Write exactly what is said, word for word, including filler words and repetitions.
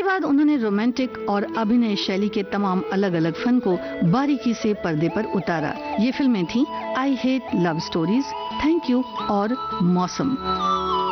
बाद उन्होंने रोमांटिक और अभिनय शैली के तमाम अलग अलग फन को बारीकी से पर्दे पर उतारा। ये फिल्में थीं I hate love stories, thank you और मौसम।